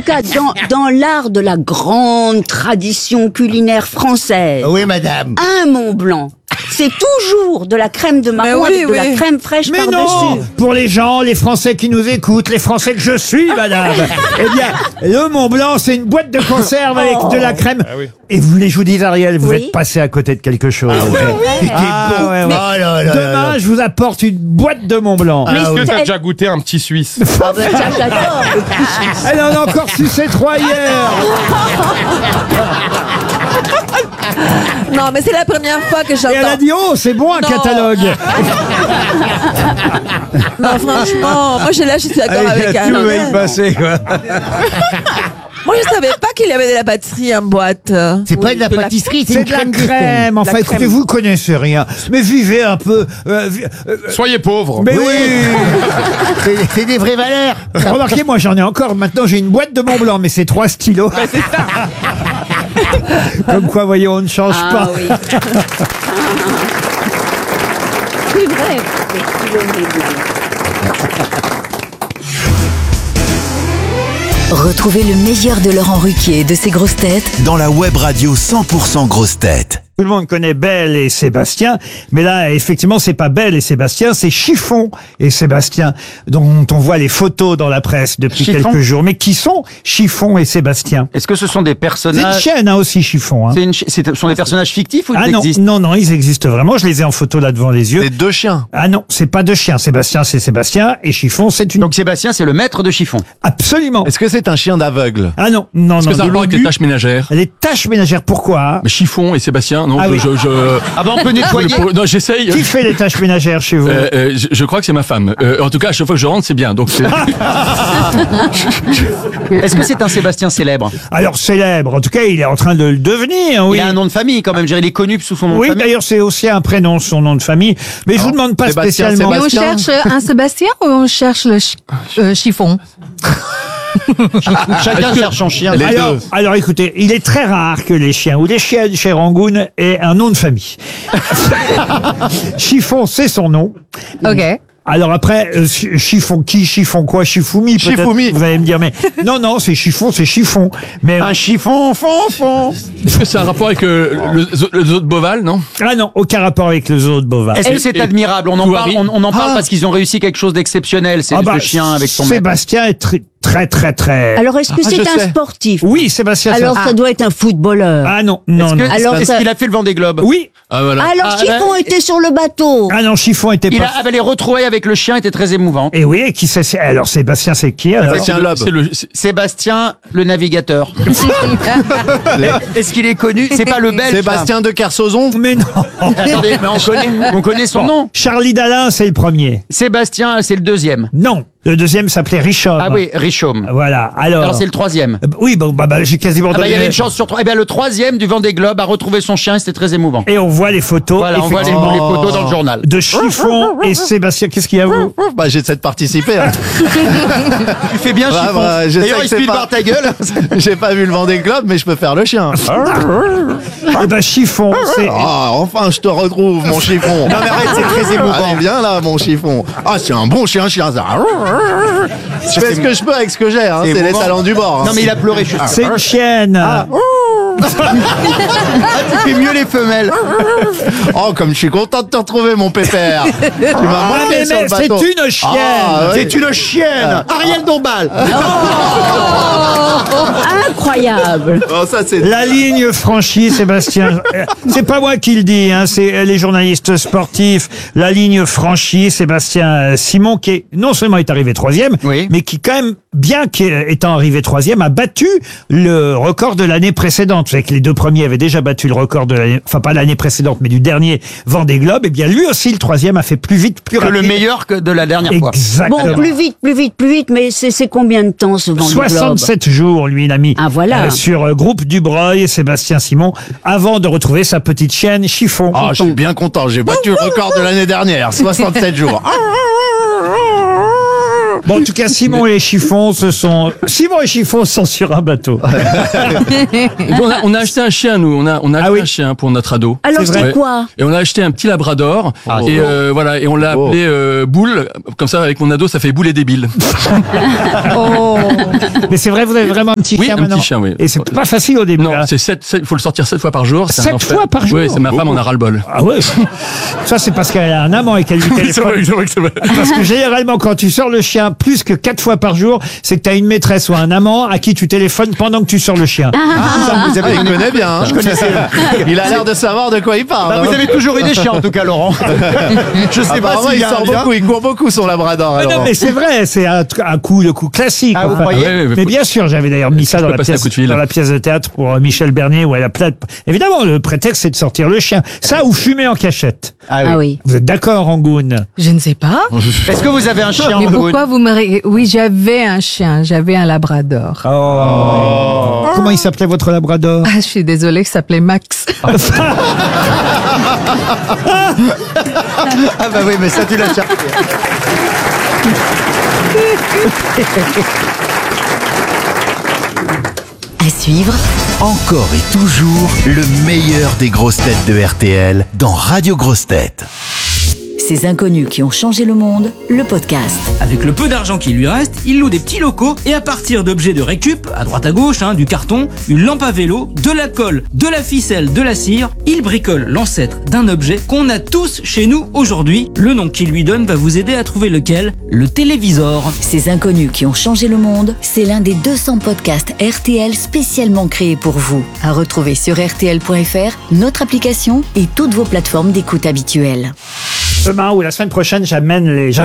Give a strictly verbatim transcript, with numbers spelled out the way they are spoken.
cas, dans, dans l'art de la grande tradition culinaire française, Oui, madame. un Mont Blanc, c'est toujours de la crème de marron Mais oui, avec de oui. la crème fraîche Mais non, par-dessus. pour les gens, les Français qui nous écoutent, les Français que je suis, madame. Eh bien, le Mont Blanc, c'est une boîte de conserve avec de la crème. Et vous voulez que je vous dise, Ariel, vous Oui. êtes passé à côté de quelque chose. Ah, Ah, ouais, ouais. Oh là là là Demain, là. je vous apporte une boîte de Mont Blanc. Mais Est-ce que c'est- t'as déjà goûté un petit Suisse? Ah ben, ça, j'adore. Elle en a encore sucé trois hier. Non, mais c'est la première fois que Et elle a j'entends. dit, oh, c'est bon un Non. catalogue. Non, franchement, moi je là, je suis d'accord avec tout va y Ariel. passer, quoi. Moi je savais pas qu'il y avait de la pâtisserie en boîte. C'est pas de la De la- pâtisserie, c'est C'est une de la crème. crème. Enfin, La écoutez, crème. vous connaissez rien. Mais vivez un peu. euh, vi- euh, Soyez pauvres. mais oui. C'est c'est des vraies valeurs. Remarquez, moi j'en ai encore. Maintenant, j'ai une boîte de Mont Blanc, mais c'est trois stylos. Comme quoi, voyez, on ne change Ah pas. oui. C'est vrai. Les stylos médians. Retrouvez le meilleur de Laurent Ruquier et de ses grosses têtes Dans la web radio cent pour cent grosses têtes. Tout le monde connaît Belle et Sébastien, mais là, effectivement, c'est pas Belle et Sébastien, c'est Chiffon et Sébastien, dont on voit les photos dans la presse depuis Chiffon quelques jours. Mais qui sont Chiffon et Sébastien? Est-ce que ce sont des C'est une personnages chaîne, hein, aussi, Chiffon. Hein. C'est une ch- c'est- Ce sont des personnages fictifs ou Ah ils non, existent? non, non, ils existent vraiment. Je les ai en photo là devant les yeux. C'est deux chiens. Ah non, c'est pas deux chiens. Sébastien, c'est Sébastien, et Chiffon, c'est une. Donc Sébastien, c'est le maître de Chiffon. Absolument. Est-ce que c'est un chien d'aveugle? Ah non, non, Est-ce non. que ça a de rapport avec les l'obus. tâches ménagères? Les tâches ménagères, pourquoi? Mais Chiffon et Sébastien, non, Ah je, oui. je, je- Ah bah on peut nettoyer. je- non, j'essaye. Qui fait les tâches ménagères chez vous? Euh, euh, je, je crois que c'est ma femme. Euh, en tout cas, à chaque fois que je rentre, c'est bien. Donc c'est- Est-ce que c'est un Sébastien célèbre? Alors célèbre, en tout cas, il est en train de le devenir. Oui. Il a un nom de famille quand même. Je dirais, il est connu sous son nom Oui, de famille. d'ailleurs, c'est aussi un prénom, son nom de famille. Mais je vous demande pas Sébastien, spécialement. Mais on Sébastien. cherche un Sébastien ou on cherche le chi- euh, chiffon? Chacun cherche son chien. Les Alors, deux. alors écoutez, il est très rare que les chiens ou les chiennes chez Rangoon aient un nom de famille. Chiffon, c'est son nom. Ok. Alors après, euh, chi- chiffon qui, chiffon quoi, chifoumi peut-être. Chifoumi. Vous allez me dire, mais non, non, c'est chiffon, c'est chiffon. Mais Un chiffon, fond, fond. Est-ce que c'est un rapport avec euh, le, zo- le zoo de Beauval, non? ah non, aucun rapport avec le zoo de Beauvais. Est-ce que c'est Et- admirable? On en Touari. parle, on, on en parle Ah. parce qu'ils ont réussi quelque chose d'exceptionnel. C'est Ah bah, ce chien avec son maître. Sébastien est très, très, très, très. Alors, est-ce que Ah, c'est je un sais. sportif? Oui, Sébastien. Alors, c'est- ça doit être un footballeur. Ah non, non, Est-ce que- non. Alors, est-ce ça- qu'il a fait le Vendée Globe? Oui. Ah voilà. Alors, Ah, Chiffon ouais. était sur le bateau. Ah non, chiffon était Il pas. a, ah bah, les retrouvailles avec le chien étaient très émouvantes. Et oui, et qui c'est c'est- alors Sébastien, c'est qui alors? Sébastien Loeb. C'est le, c'est- Sébastien, le navigateur. Est-ce qu'il est connu? C'est pas le Belge. Sébastien de Kersozon. Mais non. ça. Attendez, mais on connaît, on connaît son nom. Charlie Dalin, c'est le premier. Sébastien, c'est le deuxième. Non, le deuxième s'appelait Richomme. Ah oui, Richomme. Voilà. Alors. Alors c'est le troisième. Euh, Oui, bon, bah, bah, j'ai quasiment Ah bah, donné il y avait la une chance sur trois. Eh bien, le troisième du Vendée Globe a retrouvé son chien et c'était très émouvant. Et on voit les photos. Voilà, on voit les, effectivement, les photos dans le journal. de Chiffon et Sébastien. Qu'est-ce qu'il y a vous? Bah, j'essaie de participer. hein. Tu fais bien, Ouais, Chiffon. bah, je sais D'ailleurs, que il c'est suffit de pas- voir ta gueule. J'ai pas vu le Vendée Globe, mais je peux faire le chien. Eh ben Chiffon, c'est. Ah, enfin, je te retrouve, mon chiffon. Non, mais arrête, c'est très émouvant. Allez, viens là, mon chiffon. Ah, c'est un bon chien, chien, ça. Je fais ce que je peux avec ce que j'ai, hein. C'est C'est les émouvant. talents du bord. hein. Non, mais il a pleuré. Je... C'est une chienne. Ah, tu fais mieux les femelles. Oh, comme je suis content de te retrouver, mon pépère. Tu m'as Ah, manqué mais, sur mais le c'est bateau. une chienne. Ah, oui. C'est une chienne. Ariel Dombal. Incroyable. Oh, ça, c'est... La ligne franchie, Sébastien. Euh, C'est pas moi qui le dis, hein, c'est euh, les journalistes sportifs. La ligne franchie, Sébastien euh, Simon, qui est, non seulement est arrivé troisième, Oui. mais qui quand même, bien qu'étant arrivé troisième, a battu le record de l'année précédente. Vous savez que les deux premiers avaient déjà battu le record de l'année, enfin pas l'année précédente, mais du dernier Vendée Globe. Et bien lui aussi, le troisième, a fait plus vite, plus Que rapide. le meilleur que de la dernière fois. Exactement. Bon, plus vite, plus vite, plus vite, mais c'est c'est combien de temps ce Vendée Globe? soixante-sept jours, lui, il a mis Ah, voilà. euh, sur euh, Groupe Dubreuil, Sébastien Simon, avant de retrouver sa petite chienne Chiffon. Ah, je suis bien content. J'ai battu le record de l'année dernière. soixante-sept jours. Bon, en tout cas, Simon et les chiffons, ce sont Simon et chiffons sont sur un bateau. Et bon, on, a, on a acheté un chien, nous. On a, on a acheté Ah oui. un chien pour notre ado. Alors C'est c'est vrai. quoi? Et on a acheté un petit labrador. Ah, et c'est euh, voilà, et on l'a Oh. appelé euh, Boule. Comme ça, avec mon ado, ça fait Boule et débile. Oh. Mais c'est vrai, vous avez vraiment un petit Oui, chien un maintenant. petit chien, oui. Et c'est pas facile au début. Non, hein. c'est sept, sept, il faut le sortir sept fois par jour. c'est un Sept enfer. fois par jour. Oui, c'est ma femme, on a ras le bol. Ah ouais. Ça, c'est parce qu'elle a un amant et qu'elle lui téléphone. c'est vrai que c'est vrai. Parce que généralement, quand tu sors le chien plus que quatre fois par jour, c'est que tu as une maîtresse ou un amant à qui tu téléphones pendant que tu sors le chien. Ah, vous, Ah, avez il connaît bien. Hein. Je connaissais. Il a l'air de savoir de quoi il parle. Bah, hein. vous avez toujours eu des chiens en tout cas, Laurent. Je sais pas Apparemment, s'il il y a un sort lien. beaucoup, il court beaucoup son labrador. Ah alors. non, mais c'est vrai, c'est un, un coup, le coup classique. Ah, vous enfin. croyez Ouais, ouais, ouais, Mais faut- bien sûr, j'avais d'ailleurs mis ça Je dans peux la, passer un pièce, coup de fil. dans la pièce de théâtre pour euh, Michel Bernier où elle a plein de... Évidemment, le prétexte, c'est de sortir le chien. Ça ou fumer en cachette. Ah oui. Vous êtes d'accord, Rangoon? Je ne sais pas. Est-ce que vous avez un chien Mais Rangoon pourquoi vous me... ré- Oui, j'avais un chien, j'avais un labrador. Oh. Comment il s'appelait votre labrador? Ah, je suis désolée, il s'appelait Max. Ah bah oui, mais ça tu l'as cherché. À suivre, Encore et toujours le meilleur des grosses têtes de R T L dans Radio Grosses Têtes. ces inconnus qui ont changé le monde, le podcast. Avec le peu d'argent qui lui reste, il loue des petits locaux et à partir d'objets de récup, à droite à gauche, hein, du carton, une lampe à vélo, de la colle, de la ficelle, de la cire, il bricole l'ancêtre d'un objet qu'on a tous chez nous aujourd'hui. Le nom qu'il lui donne va vous aider à trouver lequel, le télévisor. Ces inconnus qui ont changé le monde, c'est l'un des deux cents podcasts R T L spécialement créés pour vous. À retrouver sur R T L point F R, notre application et toutes vos plateformes d'écoute habituelles. Demain ou la semaine prochaine, j'amène les